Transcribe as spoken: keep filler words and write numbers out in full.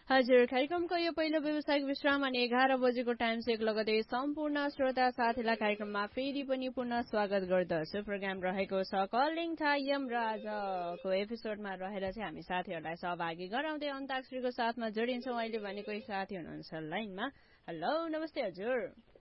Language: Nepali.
हजुर, कार्यक्रमको यो पहिलो व्यवसायिक विश्राम अनि एघार बजेको टाइम चेक लगतै सम्पूर्ण श्रोता साथीलाई कार्यक्रममा फेरि पनि पुनः स्वागत गर्दछु। प्रोग्राम रहेको छ कलिङ टाइम र आजको एपिसोडमा रहेर चाहिँ हामी साथीहरूलाई सहभागी गराउँदै अन्ताक्षरीको साथमा जोडिन्छौँ। अहिले भने कोही साथी हुनुहुन्छ लाइनमा। हेलो, नमस्ते हजुर।